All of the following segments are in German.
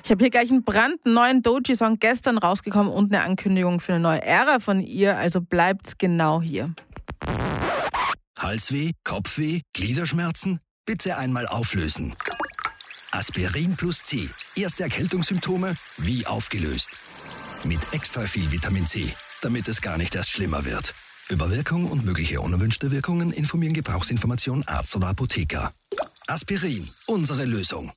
Ich habe hier gleich einen brandneuen Doechii-Song gestern rausgekommen und eine Ankündigung für eine neue Ära von ihr, also bleibt genau hier. Halsweh, Kopfweh, Gliederschmerzen? Bitte einmal auflösen. Aspirin plus C. Erste Erkältungssymptome wie aufgelöst. Mit extra viel Vitamin C, damit es gar nicht erst schlimmer wird. Über Wirkung und mögliche unerwünschte Wirkungen informieren Gebrauchsinformation Arzt oder Apotheker. Aspirin, unsere Lösung.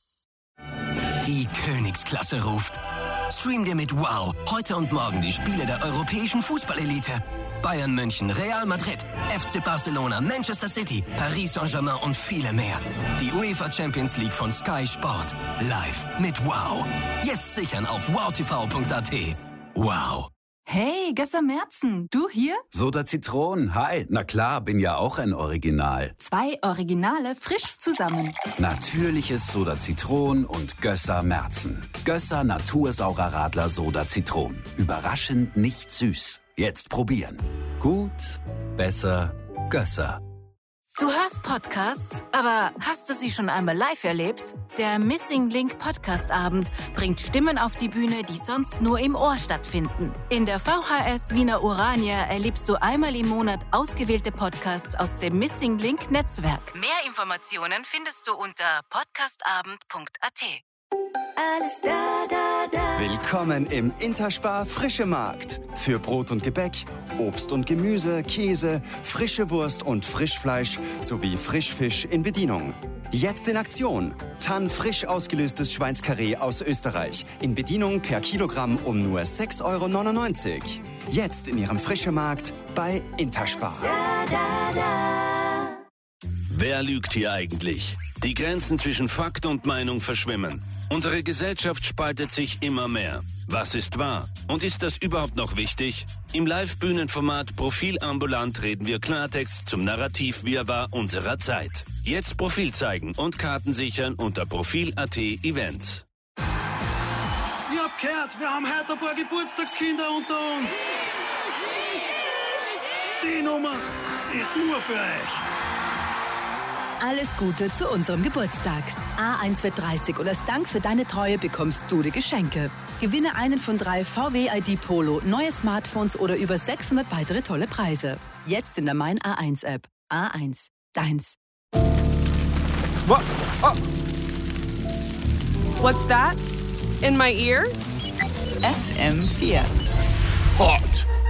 Die Königsklasse ruft. Stream dir mit Wow heute und morgen die Spiele der europäischen Fußballelite. Bayern München, Real Madrid, FC Barcelona, Manchester City, Paris Saint-Germain und viele mehr. Die UEFA Champions League von Sky Sport. Live mit Wow. Jetzt sichern auf wowtv.at. Wow. Hey, Gösser Merzen, du hier? Soda Zitron, hi. Na klar, bin ja auch ein Original. 2 Originale frisch zusammen. Natürliches Soda Zitron und Gösser Merzen. Gösser Natursaurer Radler Soda Zitron. Überraschend nicht süß. Jetzt probieren. Gut, besser, Gösser. Du hörst Podcasts, aber hast du sie schon einmal live erlebt? Der Missing Link Podcast Abend bringt Stimmen auf die Bühne, die sonst nur im Ohr stattfinden. In der VHS Wiener Urania erlebst du einmal im Monat ausgewählte Podcasts aus dem Missing Link Netzwerk. Mehr Informationen findest du unter podcastabend.at. Alles da, da, da. Willkommen im Interspar Frische Markt. Für Brot und Gebäck, Obst und Gemüse, Käse, frische Wurst und Frischfleisch sowie Frischfisch in Bedienung. Jetzt in Aktion. Tann frisch ausgelöstes Schweinskarree aus Österreich. In Bedienung per Kilogramm um nur 6,99 €. Jetzt in Ihrem Frische Markt bei Interspar. Da, da, da. Wer lügt hier eigentlich? Die Grenzen zwischen Fakt und Meinung verschwimmen. Unsere Gesellschaft spaltet sich immer mehr. Was ist wahr? Und ist das überhaupt noch wichtig? Im Live-Bühnenformat Profil ambulant reden wir Klartext zum Narrativ-Wirrwarr unserer Zeit. Jetzt Profil zeigen und Karten sichern unter Profil.at Events. Ich hab gehört, wir haben heute ein paar Geburtstagskinder unter uns. Die Nummer ist nur für euch. Alles Gute zu unserem Geburtstag. A1 wird 30 und als Dank für deine Treue bekommst du die Geschenke. Gewinne einen von 3 VW ID Polo, neue Smartphones oder über 600 weitere tolle Preise. Jetzt in der Mein A1 App. A1, deins. What? Oh. What's that? In my ear? FM4. Hot.